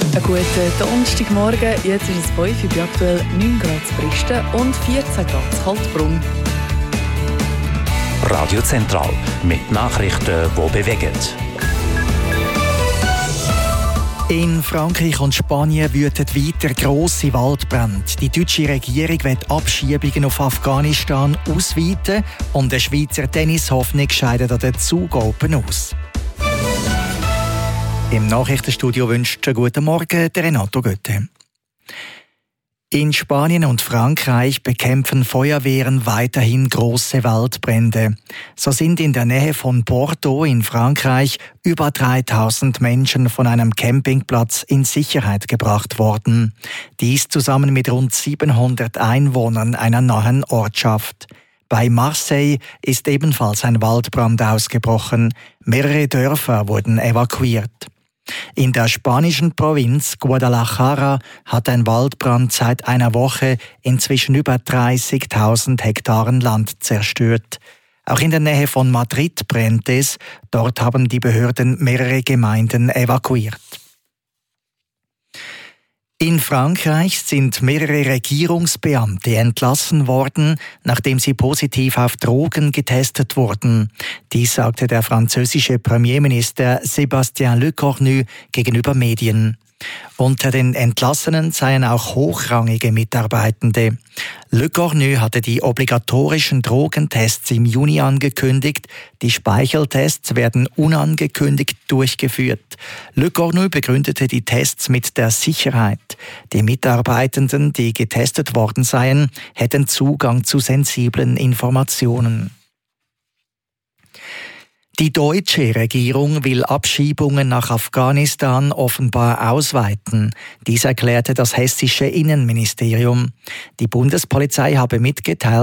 Einen guten Donnerstagmorgen. Jetzt ist es 5 Uhr, bei aktuell 9 Grad zu Bristen und 14 Grad zu Kaltbrunn. Radio Zentral mit Nachrichten, die bewegen. In Frankreich und Spanien wüten weiter grosse Waldbrände. Die deutsche Regierung will Abschiebungen auf Afghanistan ausweiten und der Schweizer Tennishoffnung scheidet an den Zug Open aus. Im Nachrichtenstudio wünscht einen guten Morgen der Renato Götte. In Spanien und Frankreich bekämpfen Feuerwehren weiterhin grosse Waldbrände. So sind in der Nähe von Bordeaux in Frankreich über 3000 Menschen von einem Campingplatz in Sicherheit gebracht worden. Dies zusammen mit rund 700 Einwohnern einer nahen Ortschaft. Bei Marseille ist ebenfalls ein Waldbrand ausgebrochen. Mehrere Dörfer wurden evakuiert. In der spanischen Provinz Guadalajara hat ein Waldbrand seit einer Woche inzwischen über 30.000 Hektaren Land zerstört. Auch in der Nähe von Madrid brennt es. Dort haben die Behörden mehrere Gemeinden evakuiert. In Frankreich sind mehrere Regierungsbeamte entlassen worden, nachdem sie positiv auf Drogen getestet wurden. Dies sagte der französische Premierminister Sébastien Lecornu gegenüber Medien. Unter den Entlassenen seien auch hochrangige Mitarbeitende. Lecornu hatte die obligatorischen Drogentests im Juni angekündigt. Die Speicheltests werden unangekündigt durchgeführt. Lecornu begründete die Tests mit der Sicherheit. Die Mitarbeitenden, die getestet worden seien, hätten Zugang zu sensiblen Informationen. Die deutsche Regierung will Abschiebungen nach Afghanistan offenbar ausweiten. Dies erklärte das hessische Innenministerium. Die Bundespolizei habe mitgeteilt,